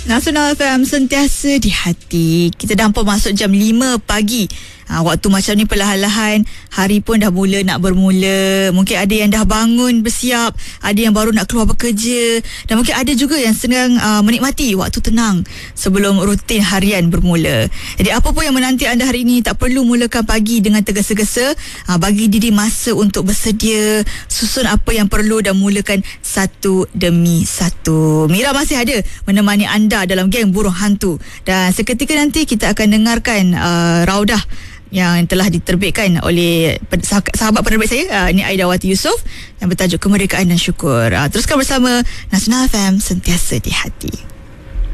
Nasional FM sentiasa di hati. Kita dah masuk jam 5 pagi. Waktu macam ni perlahan-lahan hari pun dah mula nak bermula. Mungkin ada yang dah bangun bersiap, ada yang baru nak keluar bekerja, dan mungkin ada juga yang sedang menikmati waktu tenang sebelum rutin harian bermula. Jadi apa pun yang menanti anda hari ini, tak perlu mulakan pagi dengan tergesa-gesa. Bagi diri masa untuk bersedia, susun apa yang perlu dan mulakan satu demi satu. Mira masih ada menemani anda dalam geng Burung Hantu, dan seketika nanti kita akan dengarkan raudah yang telah diterbitkan oleh sahabat penerbit saya, ini Aidawati Yusof, yang bertajuk Kemerdekaan dan Syukur. Teruskan bersama Nasional FM sentiasa di hati.